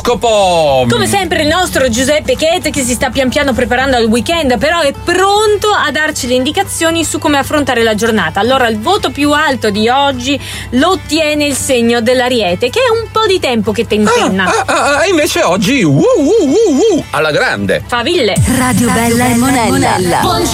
L'oroscopo! Come sempre il nostro Giuseppe Chet, che si sta pian piano preparando al weekend, però è pronto a darci le indicazioni su come affrontare la giornata. Allora il voto più alto di oggi lo ottiene il segno dell'Ariete, che è un po' di tempo che tentenna. Invece oggi alla grande. Faville. Radio Bella e Monella.